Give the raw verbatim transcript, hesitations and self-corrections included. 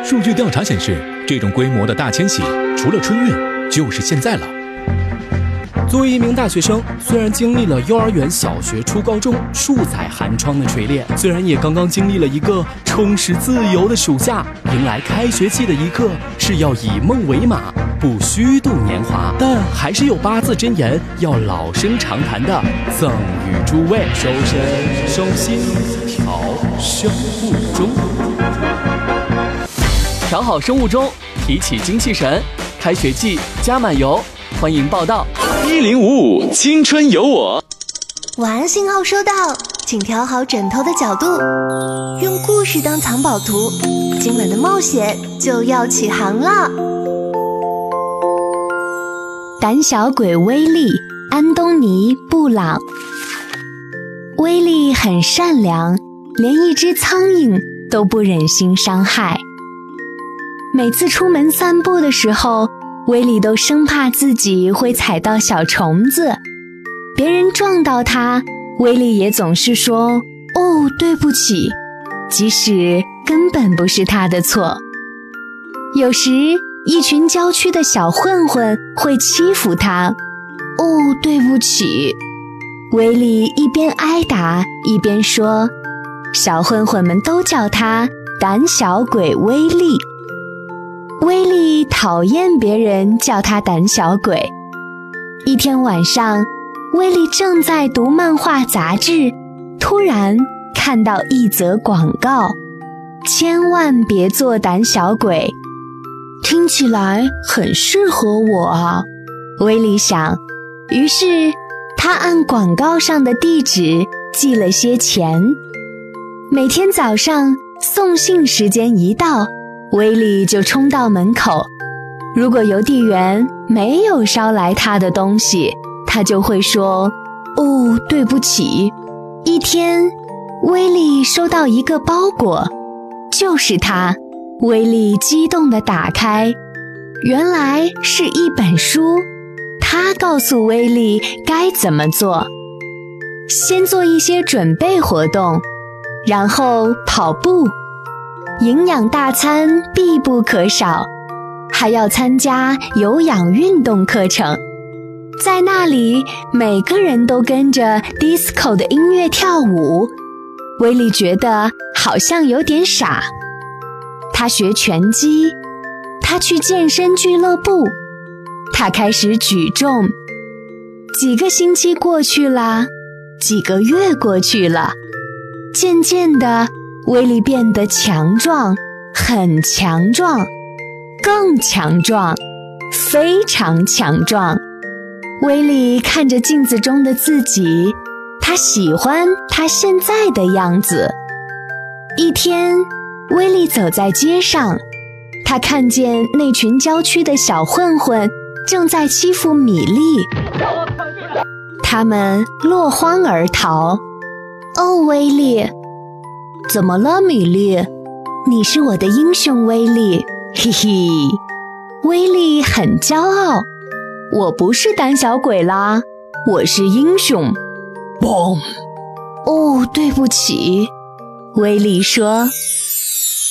数据调查显示，这种规模的大迁徙，除了春运，就是现在了。 作为一名大学生，虽然经历了幼儿园、小学、初高中数载寒窗的锤炼，虽然也刚刚经历了一个充实自由的暑假，迎来开学季的一刻是要以梦为马，不虚度年华，但还是有八字真言要老生常谈的，赠予诸位：修身、修心、调生物钟。调好生物钟，提起精气神，开学季加满油，欢迎报到。 一零五五青春有我。 晚安信号收到，请调好枕头的角度，用故事当藏宝图，今晚的冒险就要起航了。 胆小鬼威利，安东尼·布朗。威利很善良，连一只苍蝇都不忍心伤害。每次出门散步的时候，威利都生怕自己会踩到小虫子，别人撞到他，威利也总是说哦，对不起，即使根本不是他的错。有时一群郊区的小混混会欺负他，哦，对不起，威利一边挨打一边说，小混混们都叫他胆小鬼威利。威利讨厌别人叫他胆小鬼。一天晚上，威利正在读漫画杂志，突然看到一则广告，千万别做胆小鬼。听起来很适合我啊，威利想。于是他按广告上的地址寄了些钱。每天早上送信时间一到，威利就冲到门口，如果邮递员没有捎来他的东西，他就会说，哦，对不起。一天，威利收到一个包裹，就是他。威利激动地打开，原来是一本书，他告诉威利该怎么做。先做一些准备活动，然后跑步，营养大餐必不可少，还要参加有氧运动课程。在那里，每个人都跟着 disco 的音乐跳舞。威利觉得好像有点傻。他学拳击，他去健身俱乐部，他开始举重。几个星期过去了，几个月过去了，渐渐的，威利变得强壮，很强壮，更强壮，非常强壮。威利看着镜子中的自己，他喜欢他现在的样子。一天，威利走在街上，他看见那群郊区的小混混正在欺负米莉，他们落荒而逃。哦，威利。怎么了，米莉？你是我的英雄，威利。嘿嘿，威利很骄傲。我不是胆小鬼啦，我是英雄。嘣！哦，对不起，威利说。